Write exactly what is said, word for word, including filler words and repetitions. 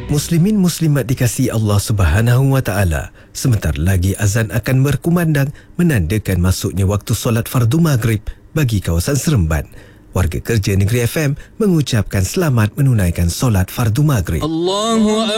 Muslimin muslimat dikasihi Allah Subhanahu wa taala, sebentar lagi azan akan berkumandang menandakan masuknya waktu solat fardu maghrib bagi kawasan Seremban. Warga kerja Negeri F M mengucapkan selamat menunaikan solat fardu maghrib. Allahu